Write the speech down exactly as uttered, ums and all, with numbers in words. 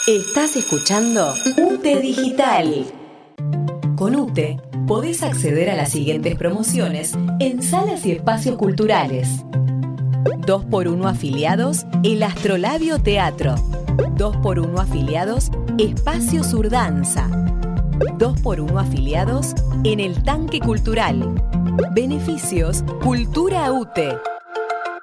Estás escuchando UTE Digital. Con UTE podés acceder a las siguientes promociones en salas y espacios culturales. dos por uno afiliados, el Astrolabio Teatro. dos por uno afiliados, Espacio Surdanza. dos por uno afiliados, en el Tanque Cultural. Beneficios, Cultura UTE.